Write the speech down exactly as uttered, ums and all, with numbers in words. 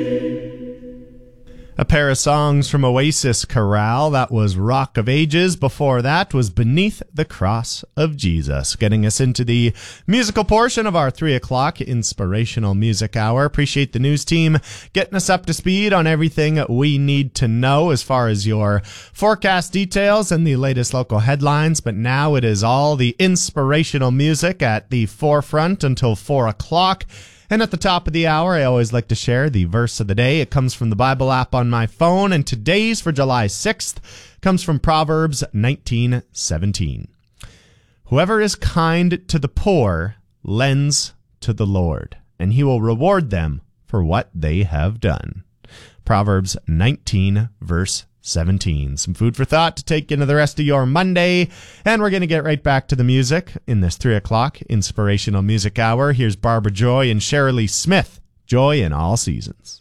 A pair of songs from Oasis Chorale. That was Rock of Ages. Before that was Beneath the Cross of Jesus. Getting us into the musical portion of our three o'clock Inspirational Music Hour. Appreciate the news team getting us up to speed on everything we need to know as far as your forecast details and the latest local headlines. But now it is all the inspirational music at the forefront until four o'clock. And at the top of the hour, I always like to share the verse of the day. It comes from the Bible app on my phone, and today's for July sixth comes from Proverbs nineteen seventeen. Whoever is kind to the poor lends to the Lord, and he will reward them for what they have done. Proverbs nineteen, verse seventeen. Some food for thought to take into the rest of your Monday. And we're going to get right back to the music in this three o'clock Inspirational Music Hour. Here's Barbara Joy and Shirley Smith. Joy in all seasons.